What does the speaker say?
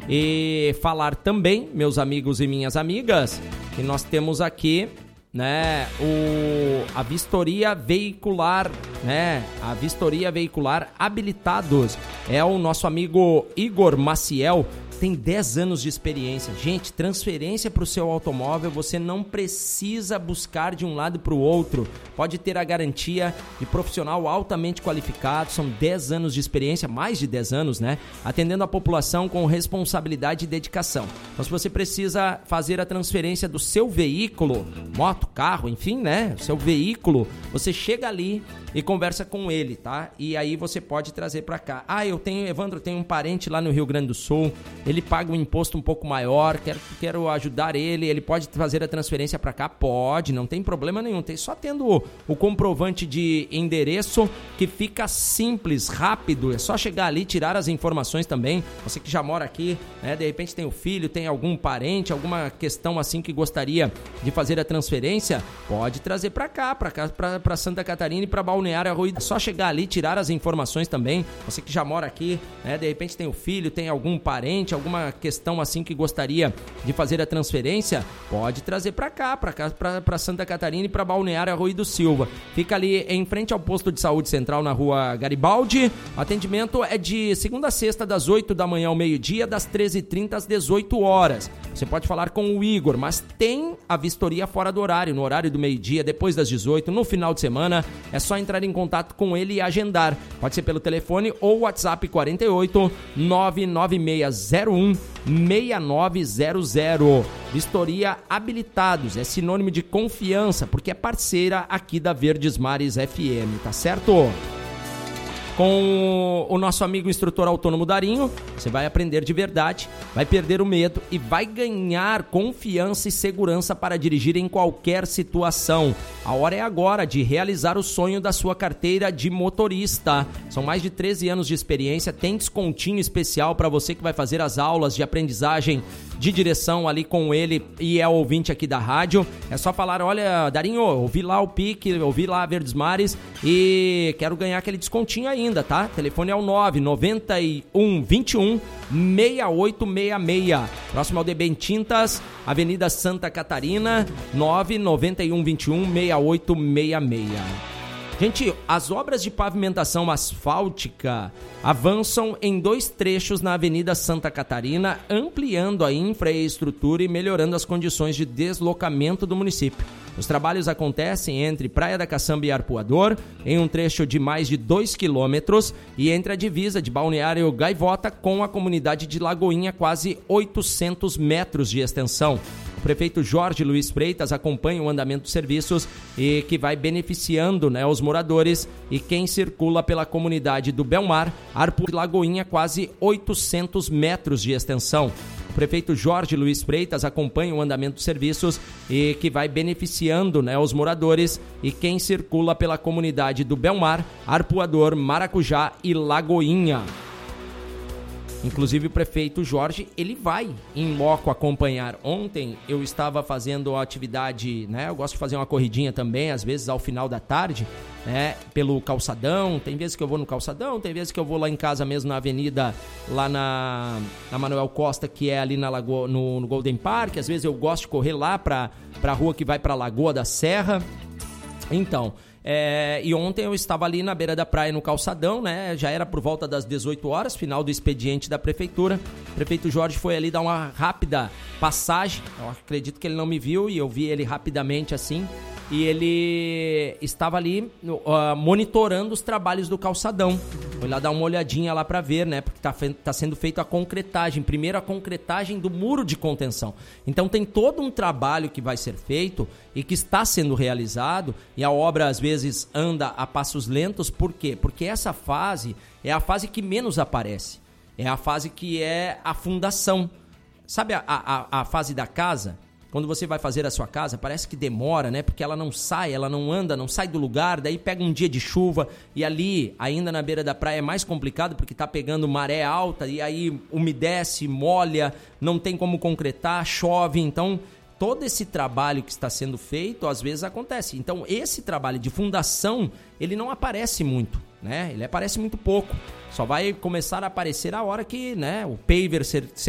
E falar também, meus amigos e minhas amigas, que nós temos aqui, né, a vistoria veicular, né, a vistoria veicular habilitados. É o nosso amigo Igor Maciel, tem 10 anos de experiência. Gente, transferência para o seu automóvel, você não precisa buscar de um lado para o outro. Pode ter a garantia de profissional altamente qualificado, são 10 anos de experiência, mais de 10 anos, né? Atendendo a população com responsabilidade e dedicação. Então, se você precisa fazer a transferência do seu veículo, moto, carro, enfim, né? O seu veículo, você chega ali e conversa com ele, tá? E aí você pode trazer para cá. Evandro, eu tenho um parente lá no Rio Grande do Sul, ele paga um imposto um pouco maior, quero ajudar ele pode fazer a transferência para cá? Pode, não tem problema nenhum, só tendo o comprovante de endereço, que fica simples, rápido, é só chegar ali, tirar as informações também, você que já mora aqui, né? De repente tem o filho, tem algum parente, alguma questão assim que gostaria de fazer a transferência, pode trazer para cá, para Santa Catarina e para Balneário Arroio. É só chegar ali, tirar as informações também, você que já mora aqui, né? De repente tem o filho, tem algum parente, alguma questão assim que gostaria de fazer a transferência, pode trazer para cá, para Santa Catarina e para Balneário Arroio do Silva. Fica ali em frente ao posto de saúde central na rua Garibaldi. O atendimento é de segunda a sexta, das 8 da manhã ao meio-dia, das 13h30 às 18 horas. Você pode falar com o Igor, mas tem a vistoria fora do horário, no horário do meio-dia, depois das 18, no final de semana. É só entrar em contato com ele e agendar. Pode ser pelo telefone ou WhatsApp 48 99601 6900. Vistoria Habilitados é sinônimo de confiança, porque é parceira aqui da Verdes Mares FM, tá certo? Com o nosso amigo instrutor autônomo Darinho, você vai aprender de verdade, vai perder o medo e vai ganhar confiança e segurança para dirigir em qualquer situação. A hora é agora de realizar o sonho da sua carteira de motorista. São mais de 13 anos de experiência, tem descontinho especial para você que vai fazer as aulas de aprendizagem de direção ali com ele e é ouvinte aqui da rádio. É só falar, olha, Darinho, ouvi lá o PIC, ouvi lá a Verdes Mares e quero ganhar aquele descontinho ainda, tá? Telefone é o 99121 6866. Próximo ao DB em Tintas, Avenida Santa Catarina, 99121 6866. Gente, as obras de pavimentação asfáltica avançam em 2 trechos na Avenida Santa Catarina, ampliando a infraestrutura e melhorando as condições de deslocamento do município. Os trabalhos acontecem entre Praia da Caçamba e Arpoador, em um trecho de mais de 2 quilômetros, e entre a divisa de Balneário Gaivota com a comunidade de Lagoinha, quase 800 metros de extensão. O prefeito Jorge Luiz Freitas acompanha o andamento dos serviços e que vai beneficiando, né, os moradores e quem circula pela comunidade do Belmar, Arpoador e Lagoinha, quase 800 metros de extensão. O prefeito Jorge Luiz Freitas acompanha o andamento dos serviços e que vai beneficiando, né, os moradores e quem circula pela comunidade do Belmar, Arpoador, Maracujá e Lagoinha. Inclusive o prefeito Jorge, ele vai em loco acompanhar. Ontem eu estava fazendo a atividade, né? Eu gosto de fazer uma corridinha também, às vezes ao final da tarde, né? Pelo calçadão. Tem vezes que eu vou no calçadão, tem vezes que eu vou lá em casa mesmo na avenida, lá na Manuel Costa, que é ali na Lagoa, no Golden Park. Às vezes eu gosto de correr lá pra rua que vai pra Lagoa da Serra. Então... e ontem eu estava ali na beira da praia no calçadão, né? Já era por volta das 18 horas, final do expediente da prefeitura. O prefeito Jorge foi ali dar uma rápida passagem. Eu acredito que ele não me viu e eu vi ele rapidamente assim. E ele estava ali monitorando os trabalhos do calçadão. Foi lá dar uma olhadinha lá para ver, né? Porque tá sendo feita a concretagem. Primeiro a concretagem do muro de contenção. Então tem todo um trabalho que vai ser feito e que está sendo realizado. E a obra às vezes anda a passos lentos. Por quê? Porque essa fase é a fase que menos aparece. É a fase que é a fundação. Sabe a fase da casa? Quando você vai fazer a sua casa, parece que demora, né? Porque ela não sai, ela não anda, não sai do lugar, daí pega um dia de chuva e ali, ainda na beira da praia, é mais complicado porque tá pegando maré alta e aí umedece, molha, não tem como concretar, chove, então todo esse trabalho que está sendo feito, às vezes acontece. Então esse trabalho de fundação, ele não aparece muito, né? Ele aparece muito pouco. Só vai começar a aparecer a hora que, né, o paver ser